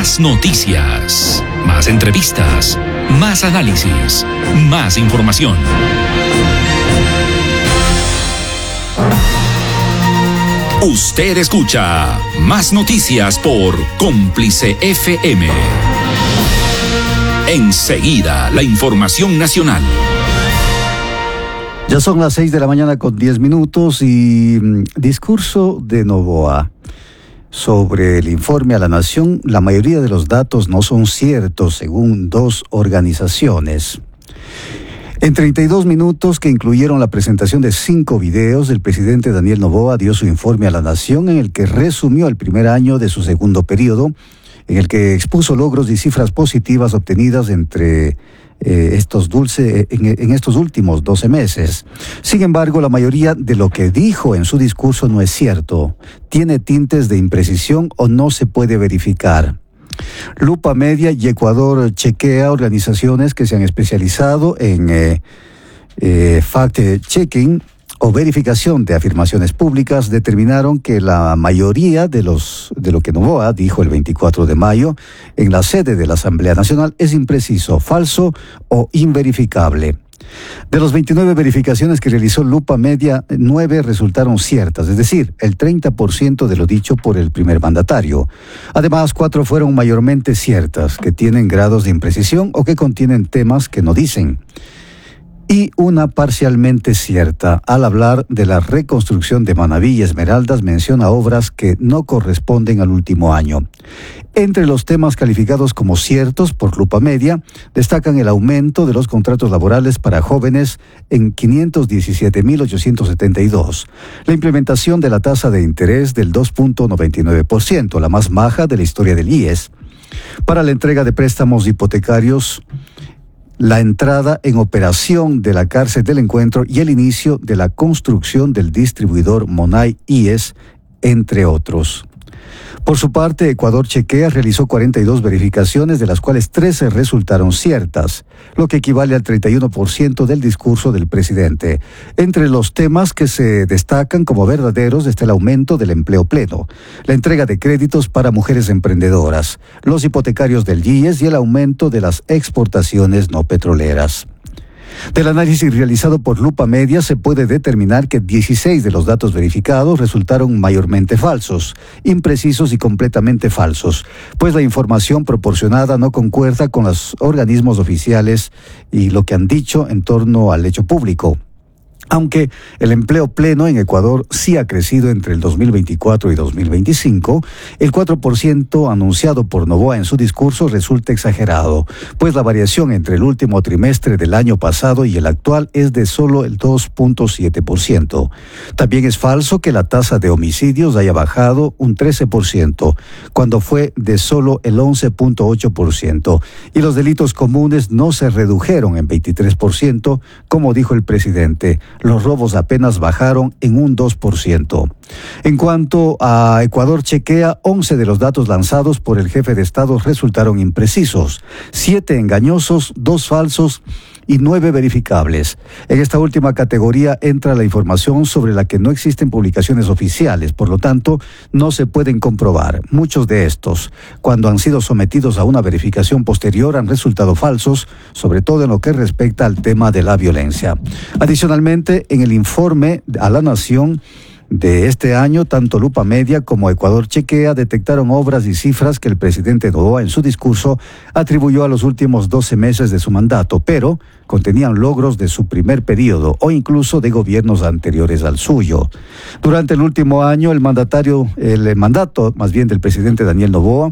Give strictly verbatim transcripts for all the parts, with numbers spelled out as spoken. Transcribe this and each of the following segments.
Más noticias, más entrevistas, más análisis, más información. Usted escucha Más Noticias por Cómplice F M. Enseguida, la información nacional. Ya son las seis de la mañana con diez minutos y mm, discurso de Noboa sobre el informe a la Nación. La mayoría de los datos no son ciertos, según dos organizaciones. En treinta y dos minutos, que incluyeron la presentación de cinco videos, el presidente Daniel Noboa dio su informe a la Nación, en el que resumió el primer año de su segundo periodo, en el que expuso logros y cifras positivas obtenidas entre eh, estos dulce, en, en estos últimos doce meses. Sin embargo, la mayoría de lo que dijo en su discurso no es cierto, tiene tintes de imprecisión o no se puede verificar. Lupa Media y Ecuador Chequea, organizaciones que se han especializado en eh, eh, fact-checking o verificación de afirmaciones públicas, determinaron que la mayoría de los de lo que Noboa dijo el veinticuatro de mayo en la sede de la Asamblea Nacional es impreciso, falso o inverificable. De los veintinueve verificaciones que realizó Lupa Media, nueve resultaron ciertas, es decir, el treinta por ciento de lo dicho por el primer mandatario. Además, cuatro fueron mayormente ciertas, que tienen grados de imprecisión o que contienen temas que no dicen. Y una parcialmente cierta. Al hablar de la reconstrucción de Manabí y Esmeraldas, menciona obras que no corresponden al último año. Entre los temas calificados como ciertos por Lupa Media, destacan el aumento de los contratos laborales para jóvenes en quinientos diecisiete mil ochocientos setenta y dos, la implementación de la tasa de interés del dos punto noventa y nueve por ciento, la más baja de la historia del I E S, para la entrega de préstamos hipotecarios, la entrada en operación de la cárcel del Encuentro y el inicio de la construcción del distribuidor Monay I E S, entre otros. Por su parte, Ecuador Chequea realizó cuarenta y dos verificaciones, de las cuales trece resultaron ciertas, lo que equivale al treinta y uno por ciento del discurso del presidente. Entre los temas que se destacan como verdaderos está el aumento del empleo pleno, la entrega de créditos para mujeres emprendedoras, los hipotecarios del I E S y el aumento de las exportaciones no petroleras. Del análisis realizado por Lupa Media se puede determinar que dieciséis de los datos verificados resultaron mayormente falsos, imprecisos y completamente falsos, pues la información proporcionada no concuerda con los organismos oficiales y lo que han dicho en torno al hecho público. Aunque el empleo pleno en Ecuador sí ha crecido entre el dos mil veinticuatro y dos mil veinticinco, el cuatro por ciento anunciado por Noboa en su discurso resulta exagerado, pues la variación entre el último trimestre del año pasado y el actual es de solo el dos punto siete por ciento. También es falso que la tasa de homicidios haya bajado un trece por ciento, cuando fue de solo el once punto ocho por ciento, y los delitos comunes no se redujeron en veintitrés por ciento, como dijo el presidente. Los robos apenas bajaron en un dos por ciento. En cuanto a Ecuador Chequea, once de los datos lanzados por el jefe de Estado resultaron imprecisos, siete engañosos, dos falsos y nueve verificables. En esta última categoría entra la información sobre la que no existen publicaciones oficiales, por lo tanto, no se pueden comprobar. Muchos de estos, cuando han sido sometidos a una verificación posterior, han resultado falsos, sobre todo en lo que respecta al tema de la violencia. Adicionalmente, en el informe a la Nación de este año, tanto Lupa Media como Ecuador Chequea detectaron obras y cifras que el presidente Noboa en su discurso atribuyó a los últimos doce meses de su mandato, pero contenían logros de su primer periodo o incluso de gobiernos anteriores al suyo. Durante el último año, el mandatario, el mandato más bien del presidente Daniel Noboa,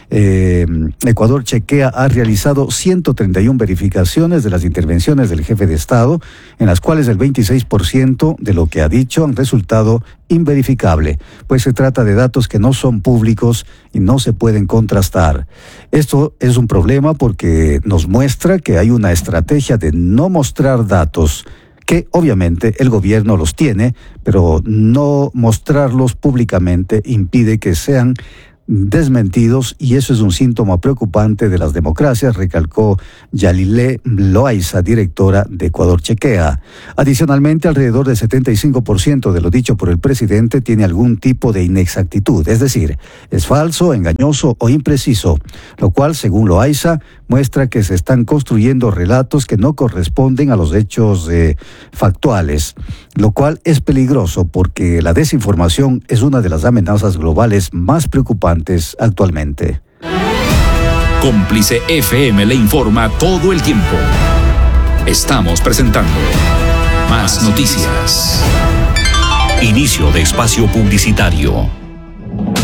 eh, Ecuador Chequea ha realizado ciento treinta y una verificaciones de las intervenciones del jefe de Estado, en las cuales el veintiséis por ciento de lo que ha dicho han resultado inverificable, pues se trata de datos que no son públicos y no se pueden contrastar. Esto es un problema porque nos muestra que hay una estrategia de no mostrar datos, que obviamente el gobierno los tiene, pero no mostrarlos públicamente impide que sean desmentidos y eso es un síntoma preocupante de las democracias, recalcó Yalile Loaiza, directora de Ecuador Chequea. Adicionalmente, alrededor del setenta y cinco por ciento de lo dicho por el presidente tiene algún tipo de inexactitud, es decir, es falso, engañoso o impreciso, lo cual, según Loaiza, muestra que se están construyendo relatos que no corresponden a los hechos eh, factuales, lo cual es peligroso porque la desinformación es una de las amenazas globales más preocupantes actualmente. Cómplice F M le informa todo el tiempo. Estamos presentando Más Noticias. Inicio de espacio publicitario.